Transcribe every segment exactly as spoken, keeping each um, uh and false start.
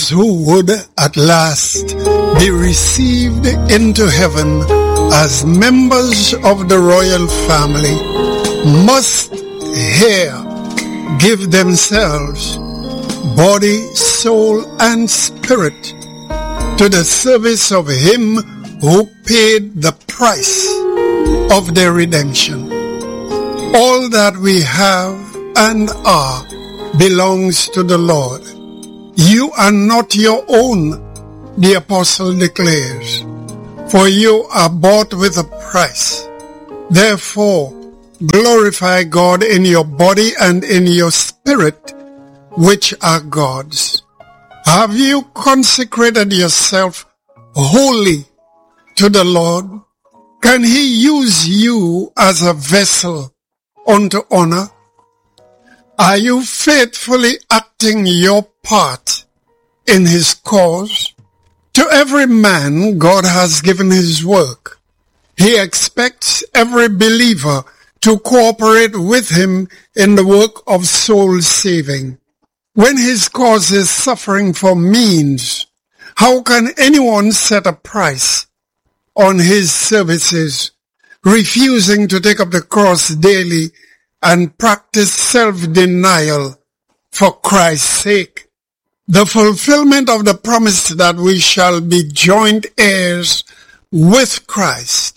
those who would at last be received into heaven as members of the royal family must here give themselves, body, soul, and spirit to the service of Him who paid the price of their redemption. All that we have and are belongs to the Lord. You are not your own, the apostle declares, for you are bought with a price. Therefore, glorify God in your body and in your spirit, which are God's. Have you consecrated yourself wholly to the Lord? Can He use you as a vessel unto honor? Are you faithfully acting your part in His cause? To every man, God has given His work. He expects every believer to cooperate with Him in the work of soul saving. When His cause is suffering for means, how can anyone set a price on His services, refusing to take up the cross daily and practice self-denial for Christ's sake? The fulfillment of the promise that we shall be joint heirs with Christ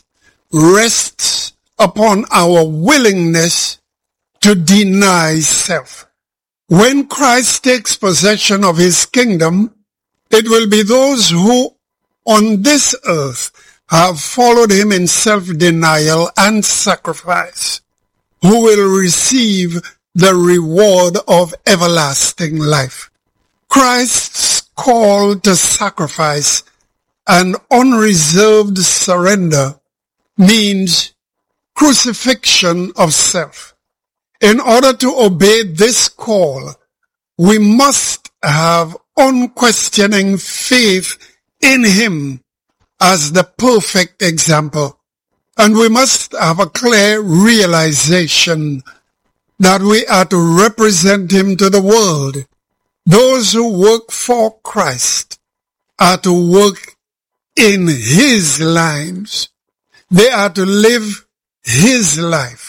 rests upon our willingness to deny self. When Christ takes possession of His kingdom, it will be those who on this earth have followed Him in self-denial and sacrifice who will receive the reward of everlasting life. Christ's call to sacrifice and unreserved surrender means crucifixion of self. In order to obey this call, we must have unquestioning faith in Him as the perfect example. And we must have a clear realization that we are to represent Him to the world. Those who work for Christ are to work in His lines. They are to live His life.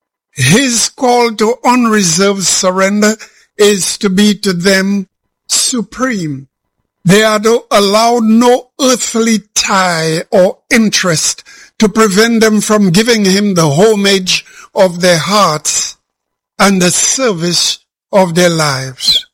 His call to unreserved surrender is to be to them supreme. They are to allow no earthly tie or interest to prevent them from giving Him the homage of their hearts and the service of their lives.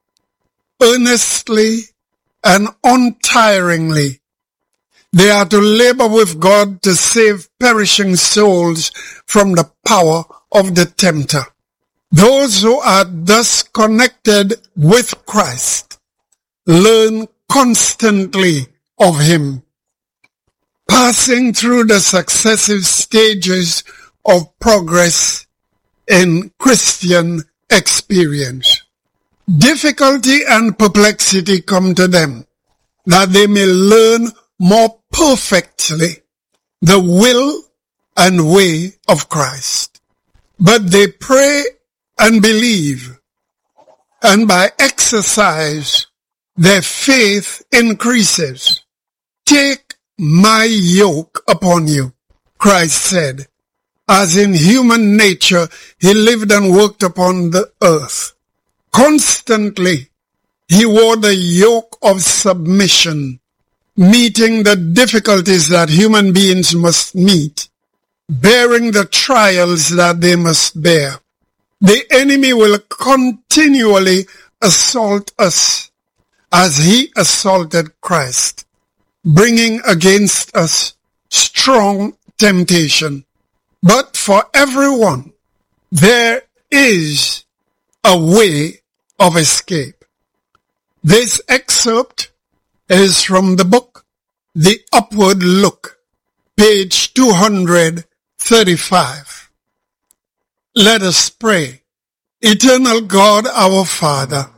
Earnestly and untiringly, they are to labor with God to save perishing souls from the power of the tempter. Those who are thus connected with Christ learn constantly of Him, passing through the successive stages of progress in Christian experience. Difficulty and perplexity come to them, that they may learn more perfectly the will and way of Christ. But they pray and believe, and by exercise their faith increases. Take my yoke upon you, Christ said, as in human nature He lived and worked upon the earth. Constantly He wore the yoke of submission, meeting the difficulties that human beings must meet, bearing the trials that they must bear. The enemy will continually assault us as he assaulted Christ, bringing against us strong temptation. But for everyone, there is a way of escape. This excerpt is from the book, The Upward Look, page two hundred thirty-five. Let us pray. Eternal God, our Father,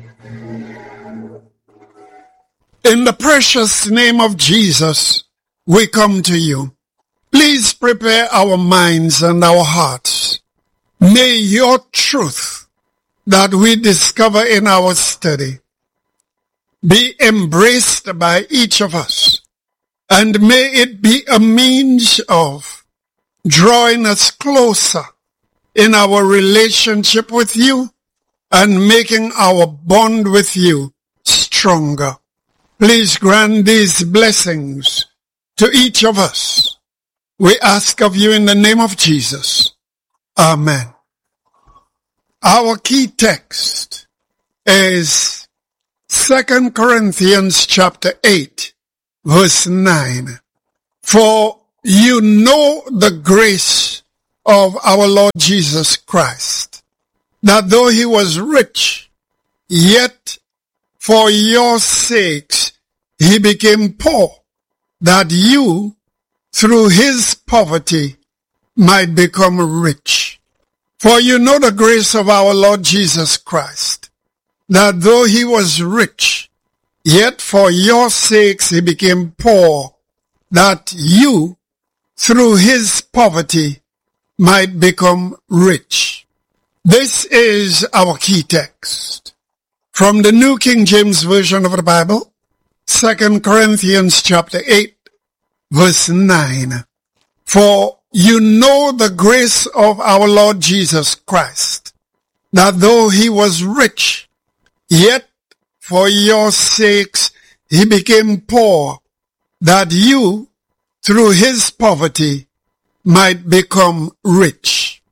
in the precious name of Jesus, we come to you. Please prepare our minds and our hearts. May your truth that we discover in our study be embraced by each of us, and may it be a means of drawing us closer in our relationship with you and making our bond with you stronger. Please grant these blessings to each of us. We ask of you in the name of Jesus. Amen. Our key text is Second Corinthians chapter eight, verse nine. For you know the grace of our Lord Jesus Christ, that though he was rich, yet for your sakes he became poor, that you, through his poverty, might become rich. For you know the grace of our Lord Jesus Christ, that though he was rich, yet for your sakes he became poor, that you, through his poverty, might become rich. This is our key text from the New King James Version of the Bible, Second Corinthians chapter eight, verse nine. For you know the grace of our Lord Jesus Christ, that though he was rich, yet for your sakes he became poor, that you, through his poverty, might become rich.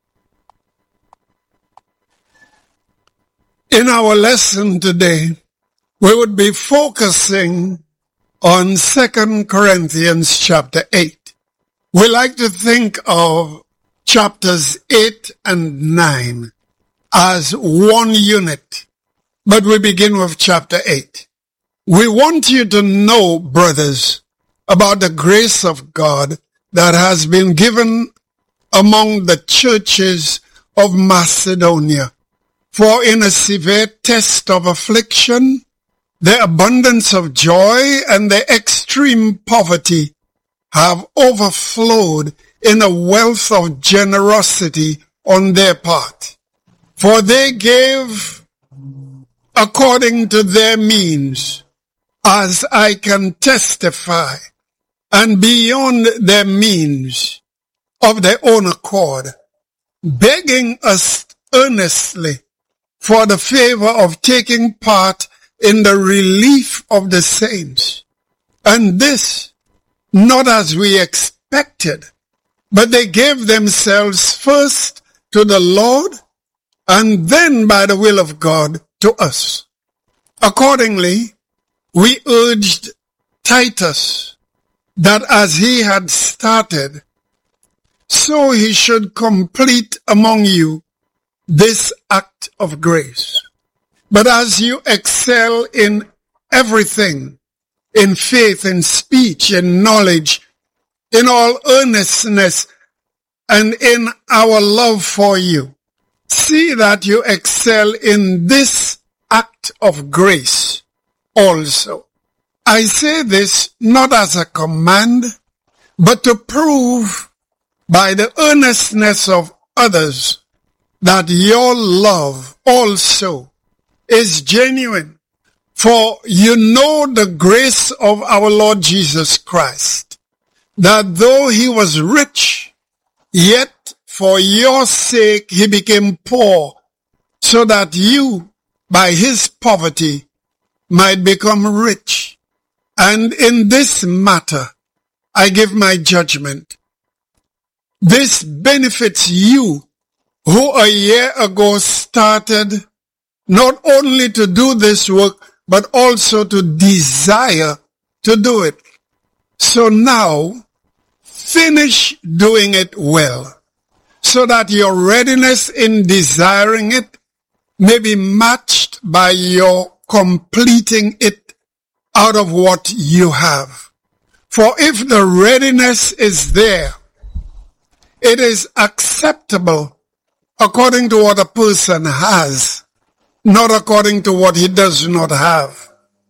In our lesson today, we would be focusing on Second Corinthians chapter eight. We like to think of chapters eight and nine as one unit, but we begin with chapter eight. We want you to know, brothers, about the grace of God that has been given among the churches of Macedonia. For in a severe test of affliction, the abundance of joy and the extreme poverty have overflowed in a wealth of generosity on their part. For they gave according to their means, as I can testify, and beyond their means of their own accord, begging us earnestly for the favor of taking part in the relief of the saints. And this, not as we expected, but they gave themselves first to the Lord, and then by the will of God to us. Accordingly, we urged Titus that as he had started, so he should complete among you this act of grace. But as you excel in everything, in faith, in speech, in knowledge, in all earnestness, and in our love for you, see that you excel in this act of grace also. I say this not as a command, but to prove by the earnestness of others that your love also is genuine. For you know the grace of our Lord Jesus Christ, that though he was rich, yet for your sake he became poor, so that you, by his poverty, might become rich. And in this matter, I give my judgment. This benefits you, who a year ago started not only to do this work, but also to desire to do it. So now, finish doing it well, so that your readiness in desiring it may be matched by your completing it out of what you have. For if the readiness is there, it is acceptable according to what a person has, not according to what he does not have.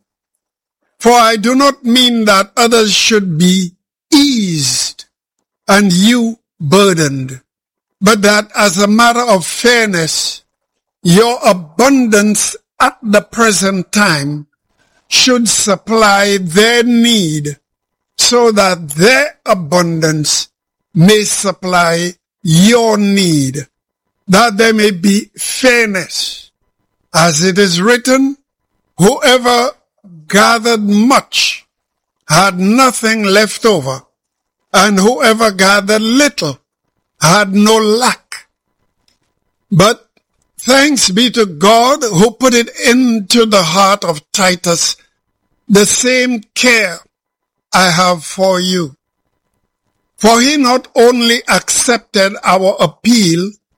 For I do not mean that others should be eased and you burdened, but that as a matter of fairness, your abundance at the present time should supply their need so that their abundance may supply your need, that there may be fairness. As it is written, whoever gathered much had nothing left over, and whoever gathered little had no lack. But thanks be to God who put it into the heart of Titus, the same care I have for you. For he not only accepted our appeal